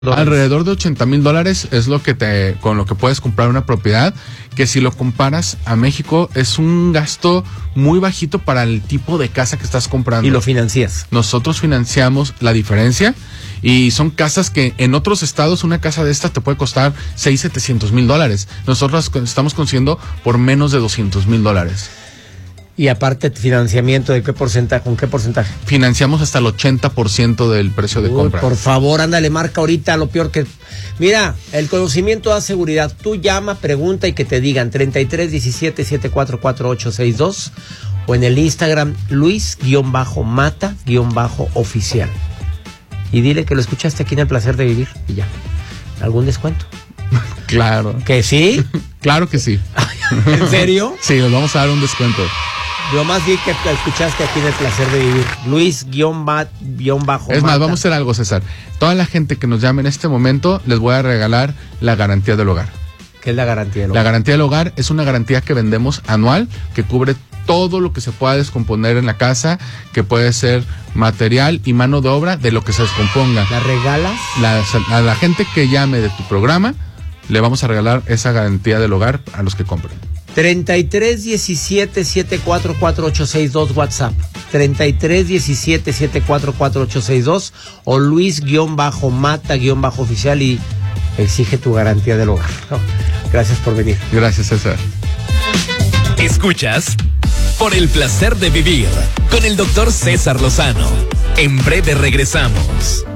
Alrededor de $80,000 es lo que con lo que puedes comprar una propiedad, que si lo comparas a México es un gasto muy bajito para el tipo de casa que estás comprando. ¿Y lo financias? Nosotros financiamos la diferencia y son casas que en otros estados una casa de estas te puede costar $600,000-$700,000. Nosotros estamos consiguiendo por menos de $200,000. Y aparte, financiamiento, ¿de qué porcentaje? ¿Con qué porcentaje? Financiamos hasta el 80% del precio de compra. Por favor, ándale, marca ahorita lo peor que... Mira, el conocimiento da seguridad. Tú llama, pregunta y que te digan 3317-744862 o en el Instagram Luis-Mata-Oficial. Y dile que lo escuchaste aquí en El Placer de Vivir y ya. ¿Algún descuento? Claro. ¿Que sí? Claro que sí. ¿En serio? Sí, nos vamos a dar un descuento. Yo más di que escuchaste aquí en El Placer de Vivir. Luis-Mata. Es más, vamos a hacer algo, César. Toda la gente que nos llame en este momento, les voy a regalar la garantía del hogar. ¿Qué es la garantía del hogar? La garantía del hogar es una garantía que vendemos anual, que cubre todo lo que se pueda descomponer en la casa, que puede ser material y mano de obra de lo que se descomponga. ¿La regalas? A la gente que llame de tu programa, le vamos a regalar esa garantía del hogar a los que compren. 3317-744862 WhatsApp, 3317-744862 o Luis-Mata-Oficial y exige tu garantía del hogar. Gracias por venir. Gracias, César. Escuchas Por el Placer de Vivir con el doctor César Lozano. En breve regresamos.